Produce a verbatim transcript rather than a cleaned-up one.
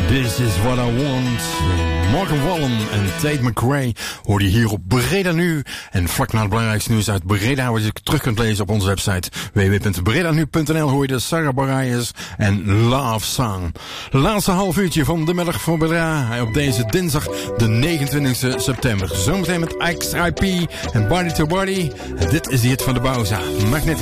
This is what I want. Morgan Wallen en Tate McRae hoor je hier op Breda Nu. En vlak na het belangrijkste nieuws uit Breda, wat je terug kunt lezen op onze website w w w punt breda nu punt n l, hoor je de Sarah Bareilles en Love Song. Laatste half uurtje van de middag voor Breda op deze dinsdag de negenentwintigste september. Zometeen met X I P en Body to Body. En dit is de hit van de Bauza. Magnificent.